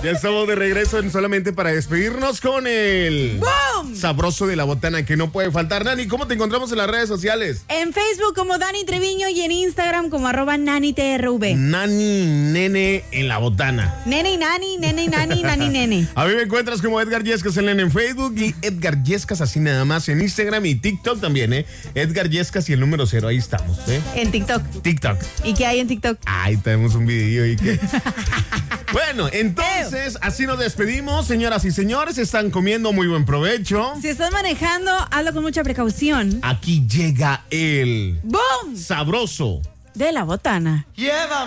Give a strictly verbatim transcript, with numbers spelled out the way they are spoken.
Ya estamos de regreso en solamente para despedirnos con el ¡Boom! sabroso de la botana que no puede faltar. Nani, ¿cómo te encontramos en las redes sociales? En Facebook como Dani Treviño y en Instagram como arroba Nani T R V. Nani Nene en la botana. Nene y Nani, nene y Nani, Nani Nene. A mí me encuentras como Edgar Yescas en en Facebook y Edgar Yescas así nada más en Instagram y TikTok también, ¿eh? Edgar Yescas y el número cero, ahí estamos, ¿eh? En TikTok. TikTok. ¿Y qué hay en TikTok? Ahí tenemos un video y que... Bueno, entonces, así nos despedimos, señoras y señores. Están comiendo, muy buen provecho. Si estás manejando, hazlo con mucha precaución. Aquí llega el ¡Boom! sabroso De la botana. Llévame.